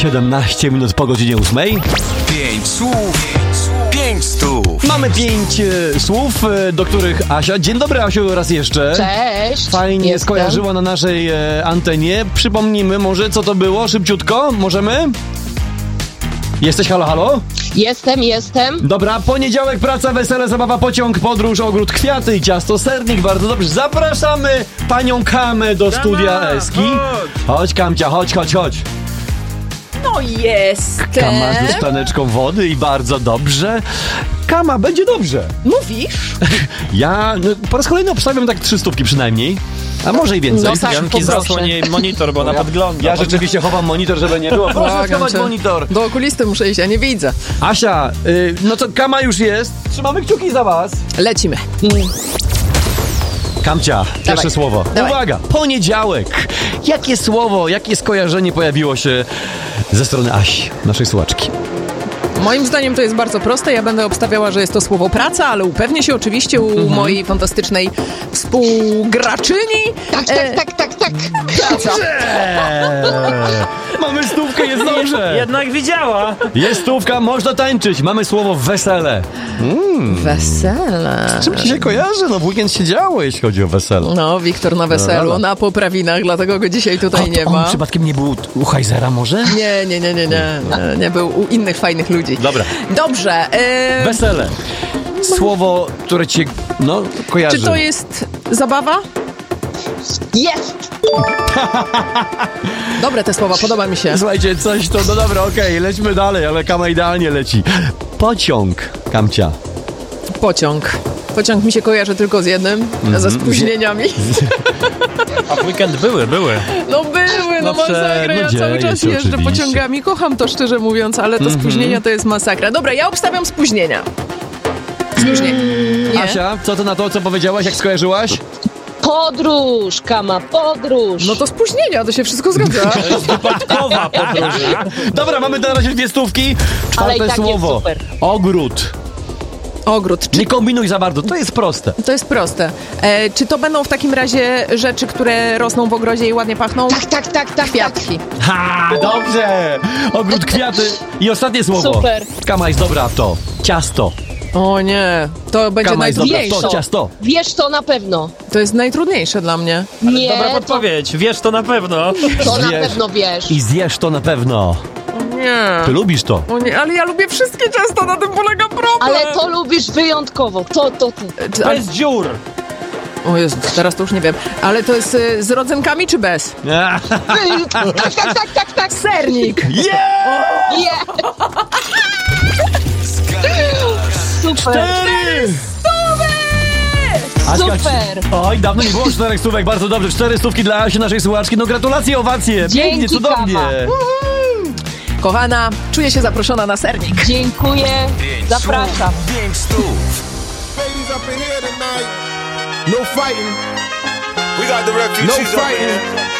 17 minut po godzinie 8. 5 słów, 5 stów. Mamy 5 słów, do których Asia... Dzień dobry, Asiu, raz jeszcze. Cześć. Fajnie Jestem. skojarzyła na naszej antenie. Przypomnijmy może, co to było, szybciutko. Możemy? Jesteś, halo, halo? Jestem. Dobra, poniedziałek, praca, wesele, zabawa, pociąg, podróż, ogród, kwiaty i ciasto, sernik. Bardzo dobrze. Zapraszamy panią Kamę do studia Eski. Chodź, Kamcia, chodź. No jestem. Kama ze szklaneczką wody i bardzo dobrze. Kama, będzie dobrze. Mówisz? Ja po raz kolejny obstawiam tak 300 przynajmniej. A może i więcej. No tak, Janki, poproszę. zasłoń jej monitor, bo ona podgląda. Ja rzeczywiście chowam monitor, żeby nie było. Proszę Błagam schować cię. monitor. Do okulisty muszę iść, ja nie widzę. Asia, no to Kama już jest. Trzymamy kciuki za was. Lecimy. Kamcia, pierwsze Dawaj. słowo. Dawaj. Uwaga, poniedziałek. Jakie słowo, jakie skojarzenie pojawiło się ze strony Asi, naszej słuchaczki? Moim zdaniem to jest bardzo proste. Ja będę obstawiała, że jest to słowo praca, ale upewnię się oczywiście u mojej fantastycznej współgraczyni. Tak. Praca. Mamy stówkę, jest dobrze. Jednak widziała. Jest stówka, można tańczyć. Mamy słowo wesele. Wesele. Czym ci się kojarzy? No w weekend się działo, jeśli chodzi o wesele. No, Wiktor na weselu, Dobra. na poprawinach, dlatego go dzisiaj tutaj nie On ma. przypadkiem nie był u Heizera może? Nie był u innych fajnych ludzi. Dobra. Dobrze. Wesele. Słowo, które cię, kojarzy. Czy to jest zabawa? Jest. Dobre te słowa, podoba mi się. Słuchajcie, coś to, no dobra, okej, lećmy dalej, ale Kama idealnie leci. Pociąg, Kamcia. Pociąg. Pociąg mi się kojarzy tylko z jednym, ze spóźnieniami. A w weekend były. No były, No masakra. Ja dzieje cały czas się jeżdżę oczywiście. pociągami. Kocham to, szczerze mówiąc, ale to spóźnienia to jest masakra. Dobra, ja obstawiam spóźnienia. Spóźnienie. Nie? Asia, co ty na to, co powiedziałaś, jak skojarzyłaś? Podróż, Kama, podróż. No to spóźnienia, to się wszystko zgadza. To jest wypadkowa podróż. Dobra, mamy na razie 2 stówki. Ale i Czwarte tak jest słowo. super. Ogród. Ogród. Nie kombinuj za bardzo, to jest proste. To jest proste. Czy to będą w takim razie rzeczy, które rosną w ogrodzie i ładnie pachną? Tak. Kwiatki. Ha, dobrze! Ogród, kwiaty i ostatnie słowo. Super. Kama jest dobra w to. Ciasto. O nie, to będzie Kama jest dobra w najtrudniejsze. to. Ciasto. Wiesz to na pewno. To jest najtrudniejsze dla mnie. Nie, Dobra podpowiedź, wiesz to na pewno. to na Wiesz. pewno wiesz. I zjesz to na pewno. O nie. Ty lubisz to. O nie, ale ja lubię wszystkie ciasta, na tym polega problem. Ale to lubisz wyjątkowo. To. Bez dziur. O Jezu, teraz to już nie wiem. Ale to jest z rodzynkami czy bez? Tak. Sernik. Yeah. Super. Super. Oj, dawno nie było 4 stówek, bardzo dobrze. 4 stówki dla Asi, naszej słuchaczki. No gratulacje, owacje. Pięknie, Dzięki, cudownie. Kama. Kochana, czuję się zaproszona na sernik. Dziękuję. Zapraszam. 5 stów. Ladies up in here tonight. No fighting. We got the refugees No fighting.